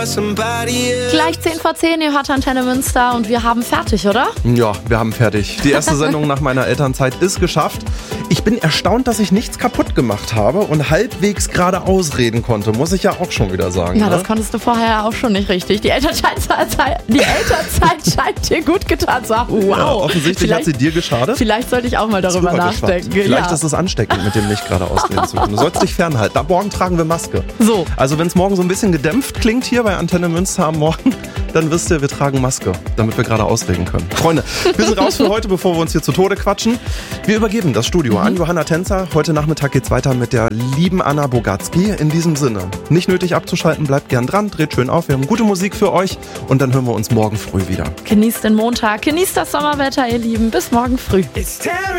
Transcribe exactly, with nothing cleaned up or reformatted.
Gleich zehn vor zehn, ihr hört Antenne Münster und wir haben fertig, oder? Ja, wir haben fertig. Die erste Sendung nach meiner Elternzeit ist geschafft. Ich bin erstaunt, dass ich nichts kaputt gemacht habe und halbwegs gerade ausreden konnte, muss ich ja auch schon wieder sagen. Ja, ne? Das konntest du vorher auch schon nicht richtig. Die Elternzeit, die Elternzeit scheint dir gut getan zu haben. Wow. Ja, offensichtlich vielleicht, hat sie dir geschadet. Vielleicht sollte ich auch mal darüber nachdenken. Vielleicht ja. ist es ansteckend, mit dem nicht gerade ausreden zu können. Du sollst dich fernhalten. Ab morgen tragen wir Maske. So. Also wenn es morgen so ein bisschen gedämpft klingt hier bei Antenne Münster am Morgen, dann wisst ihr, wir tragen Maske, damit wir gerade ausreden können. Freunde, wir sind raus für heute, bevor wir uns hier zu Tode quatschen. Wir übergeben das Studio mhm. an Johanna Tänzer. Heute Nachmittag geht's weiter mit der lieben Anna Bogatzki. In diesem Sinne, nicht nötig abzuschalten, bleibt gern dran, dreht schön auf. Wir haben gute Musik für euch und dann hören wir uns morgen früh wieder. Genießt den Montag, genießt das Sommerwetter, ihr Lieben. Bis morgen früh.